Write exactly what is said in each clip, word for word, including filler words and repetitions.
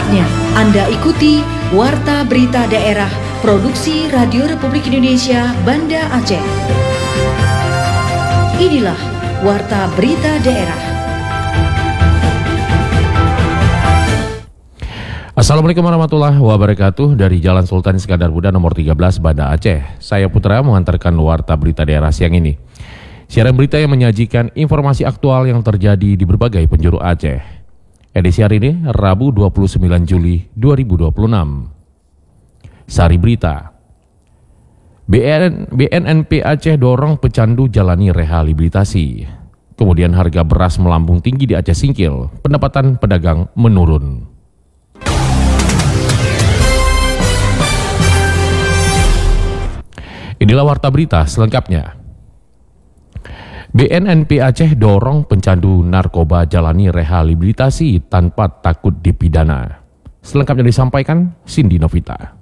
Saatnya Anda ikuti Warta Berita Daerah Produksi Radio Republik Indonesia Banda Aceh. Inilah Warta Berita Daerah. Assalamualaikum warahmatullahi wabarakatuh. Dari Jalan Sultan Iskandar Muda nomor tiga belas Banda Aceh, saya Putra mengantarkan Warta Berita Daerah siang ini. Siaran berita yang menyajikan informasi aktual yang terjadi di berbagai penjuru Aceh. Edisi hari ini, Rabu dua puluh sembilan Juli dua ribu dua puluh enam. Sari Berita. B N, B N N P Aceh dorong pecandu jalani rehabilitasi. Kemudian harga beras melambung tinggi di Aceh Singkil, pendapatan pedagang menurun. Inilah Warta Berita selengkapnya. B N N P Aceh dorong pencandu narkoba jalani rehabilitasi tanpa takut dipidana. Selengkapnya disampaikan Cindy Novita.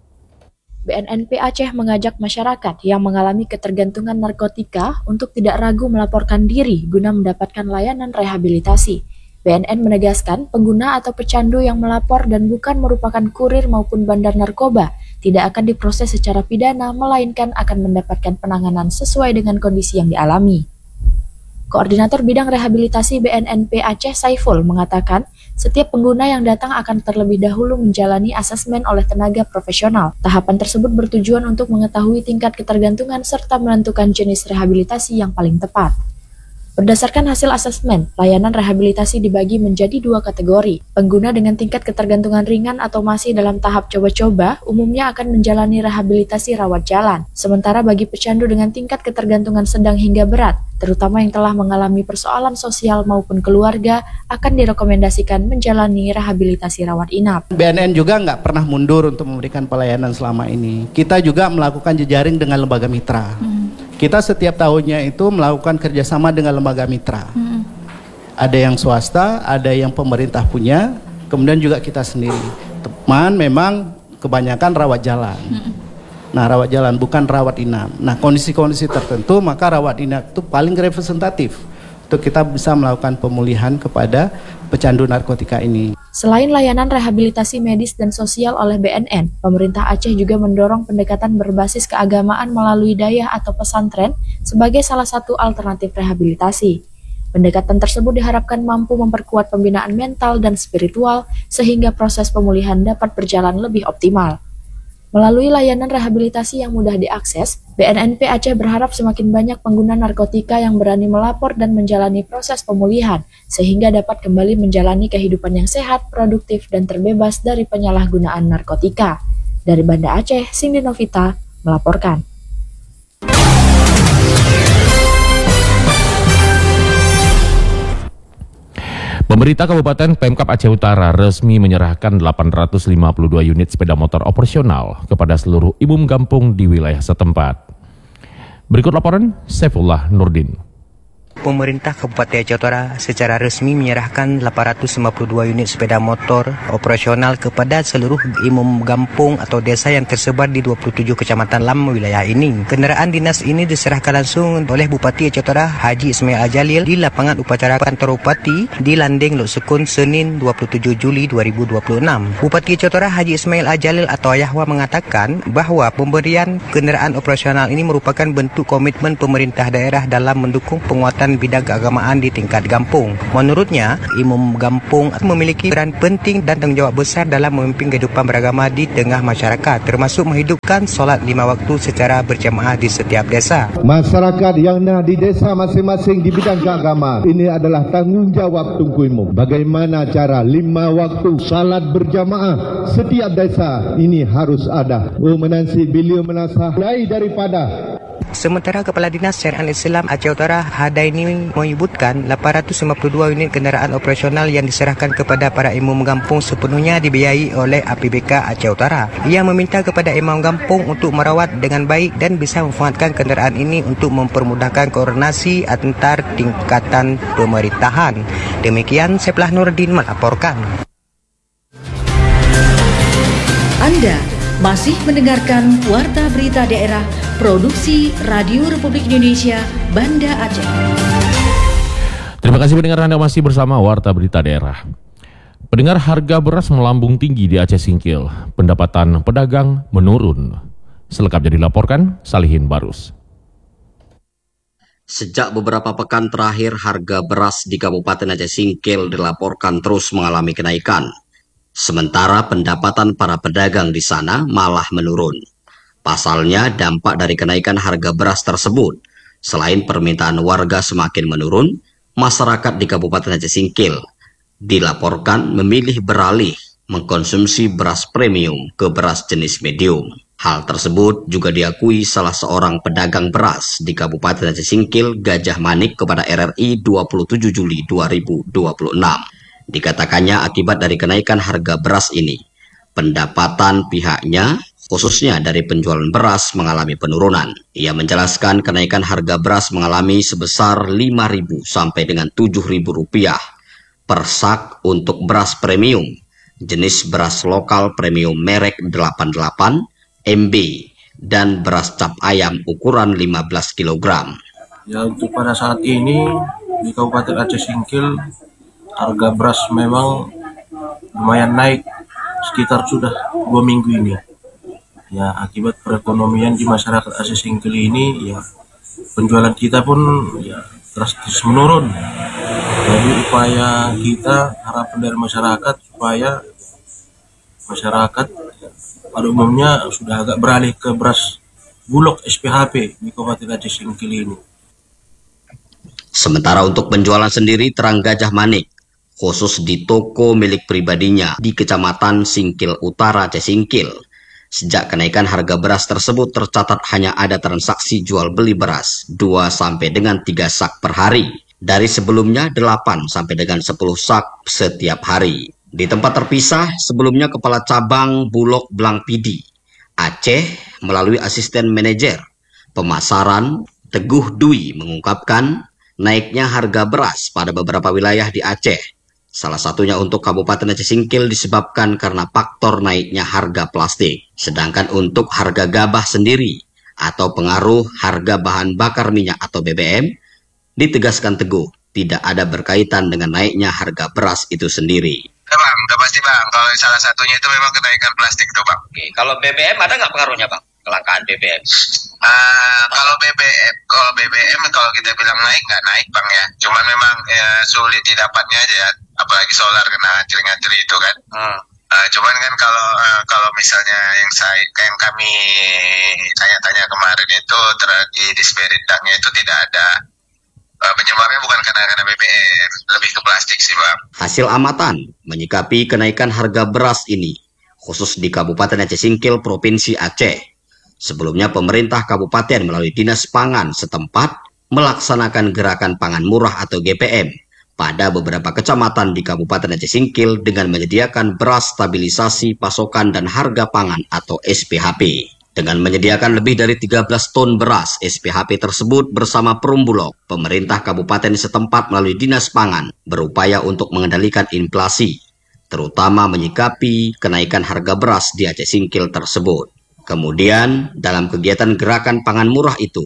B N N P Aceh mengajak masyarakat yang mengalami ketergantungan narkotika untuk tidak ragu melaporkan diri guna mendapatkan layanan rehabilitasi. B N N menegaskan pengguna atau pecandu yang melapor dan bukan merupakan kurir maupun bandar narkoba tidak akan diproses secara pidana, melainkan akan mendapatkan penanganan sesuai dengan kondisi yang dialami. Koordinator Bidang Rehabilitasi B N N P Aceh Saiful mengatakan, setiap pengguna yang datang akan terlebih dahulu menjalani asesmen oleh tenaga profesional. Tahapan tersebut bertujuan untuk mengetahui tingkat ketergantungan serta menentukan jenis rehabilitasi yang paling tepat. Berdasarkan hasil asesmen, layanan rehabilitasi dibagi menjadi dua kategori. Pengguna dengan tingkat ketergantungan ringan atau masih dalam tahap coba-coba umumnya akan menjalani rehabilitasi rawat jalan. Sementara bagi pecandu dengan tingkat ketergantungan sedang hingga berat, terutama yang telah mengalami persoalan sosial maupun keluarga, akan direkomendasikan menjalani rehabilitasi rawat inap. B N N juga nggak pernah mundur untuk memberikan pelayanan selama ini. Kita juga melakukan jejaring dengan lembaga mitra. Hmm. Kita setiap tahunnya itu melakukan kerjasama dengan lembaga mitra. Hmm. Ada yang swasta, ada yang pemerintah punya, kemudian juga kita sendiri. Teman memang kebanyakan rawat jalan. Hmm. Nah, rawat jalan bukan rawat inap. Nah, kondisi-kondisi tertentu maka rawat inap itu paling representatif untuk kita bisa melakukan pemulihan kepada pecandu narkotika ini. Selain layanan rehabilitasi medis dan sosial oleh B N N, pemerintah Aceh juga mendorong pendekatan berbasis keagamaan melalui dayah atau pesantren sebagai salah satu alternatif rehabilitasi. Pendekatan tersebut diharapkan mampu memperkuat pembinaan mental dan spiritual sehingga proses pemulihan dapat berjalan lebih optimal. Melalui layanan rehabilitasi yang mudah diakses, B N N P Aceh berharap semakin banyak pengguna narkotika yang berani melapor dan menjalani proses pemulihan, sehingga dapat kembali menjalani kehidupan yang sehat, produktif, dan terbebas dari penyalahgunaan narkotika. Dari Banda Aceh, Cindy Novita melaporkan. Pemerintah Kabupaten Pemkab Aceh Utara resmi menyerahkan delapan ratus lima puluh dua unit sepeda motor operasional kepada seluruh ibu kampung di wilayah setempat. Berikut laporan Saifullah Nurdin. Pemerintah Kabupaten Aceh Utara secara resmi menyerahkan delapan ratus lima puluh dua unit sepeda motor operasional kepada seluruh imam kampung atau desa yang tersebar di dua puluh tujuh kecamatan dalam wilayah ini. Kendaraan dinas ini diserahkan langsung oleh Bupati Aceh Utara Haji Ismail Al-Jalil di lapangan upacara kantor Bupati di Landing Lok Sekun Senin dua puluh tujuh Juli dua ribu dua puluh enam. Bupati Aceh Utara Haji Ismail Al-Jalil atau Ayahwa mengatakan bahwa pemberian kendaraan operasional ini merupakan bentuk komitmen pemerintah daerah dalam mendukung penguatan bidang keagamaan di tingkat kampung. Menurutnya, imam kampung memiliki peran penting dan tanggung jawab besar dalam memimpin kehidupan beragama di tengah masyarakat, termasuk menghidupkan solat lima waktu secara berjamaah di setiap desa. Masyarakat yang ada di desa masing-masing di bidang keagamaan, ini adalah tanggung jawab Tunku Imam. Bagaimana cara lima waktu salat berjamaah setiap desa ini harus ada. Oh menansi beliau menasah mulai daripada. Sementara Kepala Dinas Syariat Islam Aceh Utara Hadaini menyebutkan delapan ratus lima puluh dua unit kendaraan operasional yang diserahkan kepada para imam kampung sepenuhnya dibiayai oleh A P B K Aceh Utara. Ia meminta kepada imam kampung untuk merawat dengan baik dan bisa memanfaatkan kendaraan ini untuk mempermudahkan koordinasi antar tingkatan pemerintahan. Demikian Saifullah Nurdin melaporkan. Anda masih mendengarkan Warta Berita Daerah Produksi Radio Republik Indonesia Banda Aceh. Terima kasih pendengar Anda masih bersama Warta Berita Daerah. Pendengar, harga beras melambung tinggi di Aceh Singkil. Pendapatan pedagang menurun. Selengkapnya dilaporkan Salihin Barus. Sejak beberapa pekan terakhir, harga beras di Kabupaten Aceh Singkil dilaporkan terus mengalami kenaikan. Sementara pendapatan para pedagang di sana malah menurun. Pasalnya, dampak dari kenaikan harga beras tersebut, selain permintaan warga semakin menurun, masyarakat di Kabupaten Aceh Singkil dilaporkan memilih beralih mengkonsumsi beras premium ke beras jenis medium. Hal tersebut juga diakui salah seorang pedagang beras di Kabupaten Aceh Singkil, Gajah Manik, kepada R R I dua puluh tujuh Juli dua ribu dua puluh enam. Dikatakannya akibat dari kenaikan harga beras ini, pendapatan pihaknya khususnya dari penjualan beras mengalami penurunan. Ia menjelaskan kenaikan harga beras mengalami sebesar lima ribu sampai dengan tujuh ribu rupiah per sak untuk beras premium, jenis beras lokal premium merek delapan puluh delapan M B, dan beras cap ayam ukuran lima belas kilogram. Ya, untuk pada saat ini di Kabupaten Aceh Singkil harga beras memang lumayan naik sekitar sudah dua minggu ini. Ya, akibat perekonomian di masyarakat Aceh Singkil ini, ya penjualan kita pun ya drastis menurun. Jadi upaya kita, harapan dari masyarakat supaya masyarakat pada umumnya sudah agak beralih ke beras bulog S P H P di Kabupaten Aceh Singkil ini. Sementara untuk penjualan sendiri, terang Gajah Manik, khusus di toko milik pribadinya di Kecamatan Singkil Utara, Aceh Singkil, sejak kenaikan harga beras tersebut tercatat hanya ada transaksi jual beli beras dua sampai dengan tiga sak per hari, dari sebelumnya delapan sampai dengan sepuluh sak setiap hari. Di tempat terpisah, sebelumnya Kepala Cabang Bulog Blang Pidi Aceh melalui asisten manajer pemasaran Teguh Dwi mengungkapkan naiknya harga beras pada beberapa wilayah di Aceh. Salah satunya untuk Kabupaten Aceh Singkil disebabkan karena faktor naiknya harga plastik. Sedangkan untuk harga gabah sendiri atau pengaruh harga bahan bakar minyak atau B B M, ditegaskan Teguh tidak ada berkaitan dengan naiknya harga beras itu sendiri. Ya bang, udah pasti bang, kalau salah satunya itu memang kenaikan plastik tuh bang. Oke, kalau B B M ada nggak pengaruhnya bang? Kelangkaan B B M? Uh, kalau B B M, kalau B B M kalau kita bilang naik nggak naik bang ya. Cuman memang ya, sulit didapatnya aja ya. Apalagi solar kena anjir-anjir itu kan. Hmm. Uh, cuman kan kalau uh, kalau misalnya yang saya yang kami tanya-tanya kemarin itu ter- di Disperintahnya itu tidak ada uh, penyebabnya bukan karena karena B B M, lebih ke plastik sih bang. Hasil amatan menyikapi kenaikan harga beras ini khusus di Kabupaten Aceh Singkil, Provinsi Aceh. Sebelumnya pemerintah kabupaten melalui Dinas Pangan setempat melaksanakan gerakan pangan murah atau G P M pada beberapa kecamatan di Kabupaten Aceh Singkil dengan menyediakan beras stabilisasi pasokan dan harga pangan atau S P H P. Dengan menyediakan lebih dari tiga belas ton beras S P H P tersebut bersama Perumbulog, pemerintah kabupaten setempat melalui Dinas Pangan berupaya untuk mengendalikan inflasi, terutama menyikapi kenaikan harga beras di Aceh Singkil tersebut. Kemudian dalam kegiatan gerakan pangan murah itu,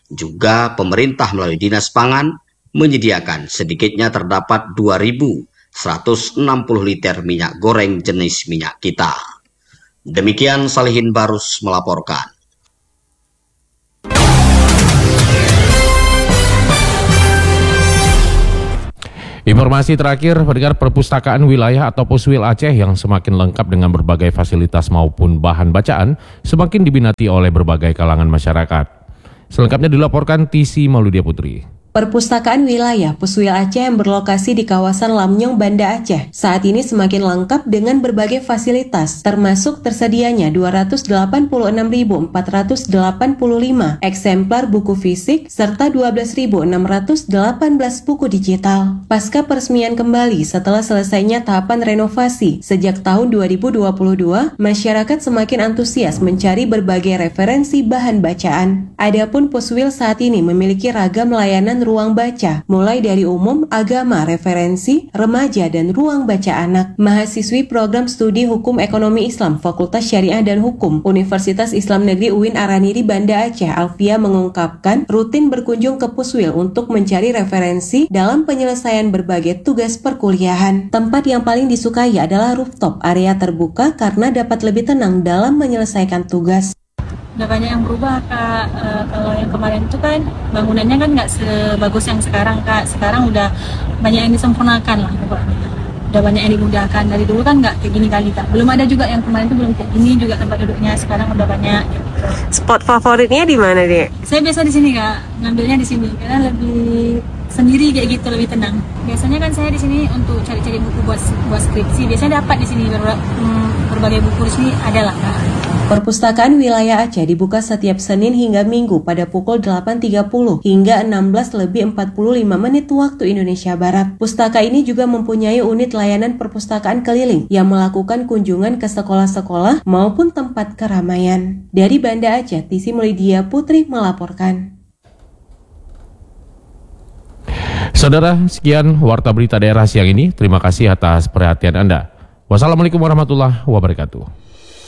juga pemerintah melalui Dinas Pangan menyediakan sedikitnya terdapat dua ribu seratus enam puluh liter minyak goreng jenis minyak kita. Demikian Salihin Barus melaporkan. Informasi terakhir, pendengar, perpustakaan wilayah atau Puswil Aceh yang semakin lengkap dengan berbagai fasilitas maupun bahan bacaan semakin diminati oleh berbagai kalangan masyarakat. Selengkapnya dilaporkan Tisi Mauludia Putri. Perpustakaan wilayah Puswil Aceh yang berlokasi di kawasan Lamnyong, Banda Aceh saat ini semakin lengkap dengan berbagai fasilitas, termasuk tersedianya dua ratus delapan puluh enam ribu empat ratus delapan puluh lima eksemplar buku fisik serta dua belas ribu enam ratus delapan belas buku digital. Pasca peresmian kembali setelah selesainya tahapan renovasi sejak tahun dua ribu dua puluh dua, masyarakat semakin antusias mencari berbagai referensi bahan bacaan. Adapun Puswil saat ini memiliki ragam layanan ruang baca, mulai dari umum, agama, referensi, remaja, dan ruang baca anak. Mahasiswi Program Studi Hukum Ekonomi Islam Fakultas Syariah dan Hukum Universitas Islam Negeri U I N Araniri Banda Aceh, Alfia, mengungkapkan rutin berkunjung ke Puswil untuk mencari referensi dalam penyelesaian berbagai tugas perkuliahan. Tempat yang paling disukai adalah rooftop, area terbuka karena dapat lebih tenang dalam menyelesaikan tugas. Udah banyak yang berubah Kak, e, kalau yang kemarin itu kan bangunannya kan nggak sebagus yang sekarang Kak. Sekarang udah banyak yang disempurnakan lah pokoknya. Udah banyak yang dimudahkan. Dari dulu kan nggak kayak gini kali Kak. Belum ada juga yang kemarin itu belum kayak gini juga tempat duduknya. Sekarang udah banyak. Gitu. Spot favoritnya di mana dek? Saya biasa di sini Kak, ngambilnya di sini karena lebih sendiri kayak gitu, lebih tenang. Biasanya kan saya di sini untuk cari-cari buku buat buat skripsi. Biasanya dapat di sini ber, hmm, berbagai buku di sini ada lah Kak. Perpustakaan wilayah Aceh dibuka setiap Senin hingga Minggu pada pukul delapan tiga puluh hingga enam belas lebih empat puluh lima menit waktu Indonesia Barat. Pustaka ini juga mempunyai unit layanan perpustakaan keliling yang melakukan kunjungan ke sekolah-sekolah maupun tempat keramaian. Dari Banda Aceh, Tisi Mulydia Putri melaporkan. Saudara, sekian Warta Berita Daerah siang ini. Terima kasih atas perhatian Anda. Wassalamualaikum warahmatullahi wabarakatuh.